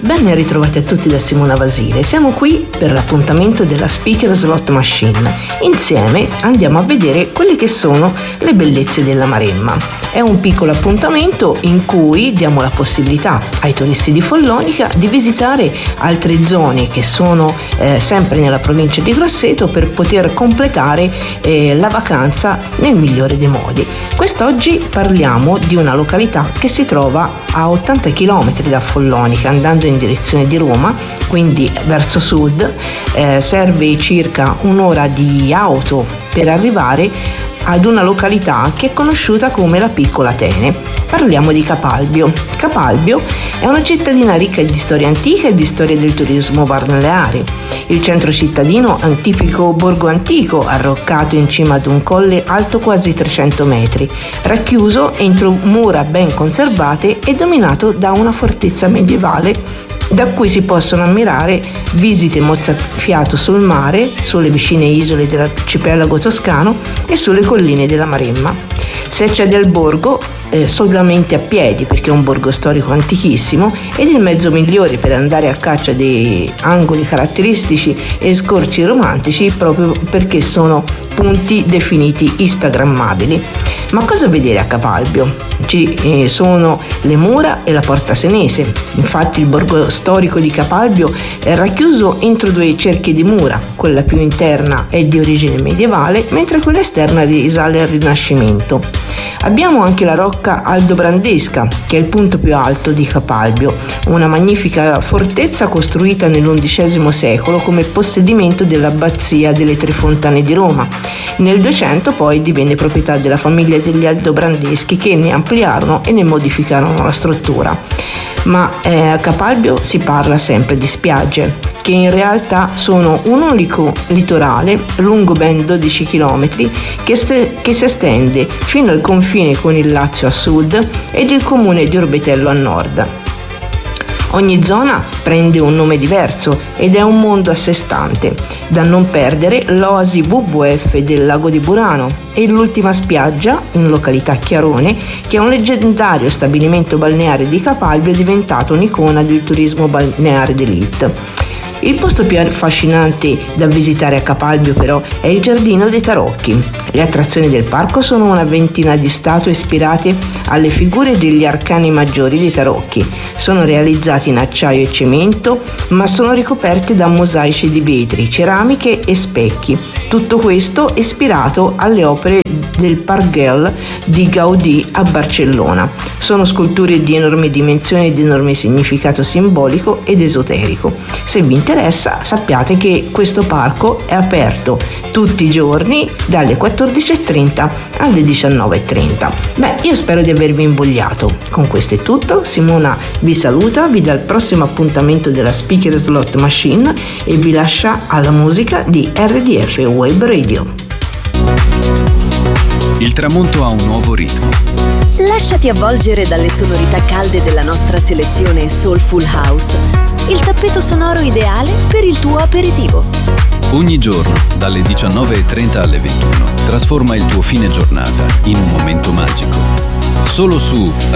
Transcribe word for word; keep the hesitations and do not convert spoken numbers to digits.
Ben ritrovati a tutti da Simona Vasile. Siamo qui per l'appuntamento della Speaker Slot Machine. Insieme andiamo a vedere quelle che sono le bellezze della Maremma. È un piccolo appuntamento in cui diamo la possibilità ai turisti di Follonica di visitare altre zone che sono eh, sempre nella provincia di Grosseto per poter completare eh, la vacanza nel migliore dei modi. Quest'oggi parliamo di una località che si trova a ottanta chilometri da Follonica, andando in direzione di Roma, quindi verso sud. Eh, serve circa un'ora di auto per arrivare ad una località che è conosciuta come la Piccola Atene. Parliamo di Capalbio. Capalbio è una cittadina ricca di storia antica e di storia del turismo balneare. Il centro cittadino è un tipico borgo antico arroccato in cima ad un colle alto quasi trecento metri, racchiuso entro mura ben conservate e dominato da una fortezza medievale da cui si possono ammirare visite mozzafiato sul mare, sulle vicine isole dell'arcipelago toscano e sulle colline della Maremma. Si accede al borgo eh, solamente a piedi, perché è un borgo storico antichissimo ed il mezzo migliore per andare a caccia dei angoli caratteristici e scorci romantici, proprio perché sono punti definiti instagrammabili. Ma cosa vedere a Capalbio? Ci eh, sono le mura e la Porta Senese. Infatti il borgo storico di Capalbio è racchiuso entro due cerchie di mura. Quella più interna è di origine medievale, mentre quella esterna risale al Rinascimento. Abbiamo anche la rocca Aldobrandesca, che è il punto più alto di Capalbio, una magnifica fortezza costruita nell'undicesimo secolo come possedimento dell'abbazia delle Tre Fontane di Roma. Nel duecento poi divenne proprietà della famiglia degli Aldobrandeschi, che ne ampliarono e ne modificarono la struttura. Ma eh, a Capalbio si parla sempre di spiagge, che in realtà sono un unico litorale lungo ben dodici chilometri che, ste- che si estende fino al confine con il Lazio a sud ed il comune di Orbetello a nord. Ogni zona prende un nome diverso ed è un mondo a sé stante. Da non perdere l'oasi W W F del lago di Burano e l'ultima spiaggia in località Chiarone, che è un leggendario stabilimento balneare di Capalbio diventato un'icona del turismo balneare d'élite. Il posto più affascinante da visitare a Capalbio però è il Giardino dei Tarocchi. Le attrazioni del parco sono una ventina di statue ispirate alle figure degli arcani maggiori dei tarocchi. Sono realizzati in acciaio e cemento, ma sono ricoperte da mosaici di vetri, ceramiche e specchi. Tutto questo ispirato alle opere del Parc Güell di Gaudì a Barcellona. Sono sculture di enormi dimensioni e di enorme significato simbolico ed esoterico. Se vi interessa, sappiate che questo parco è aperto tutti i giorni dalle quattordici e trenta alle diciannove e trenta. Beh, io spero di avervi invogliato. Con questo è tutto. Simona vi saluta, vi dà il prossimo appuntamento della Speaker Slot Machine e vi lascia alla musica di R D F Web Radio. Il tramonto ha un nuovo ritmo. Lasciati avvolgere dalle sonorità calde della nostra selezione Soulful House, il tappeto sonoro ideale per il tuo aperitivo. Ogni giorno, dalle diciannove e trenta alle ventuno, trasforma il tuo fine giornata in un momento magico. Solo su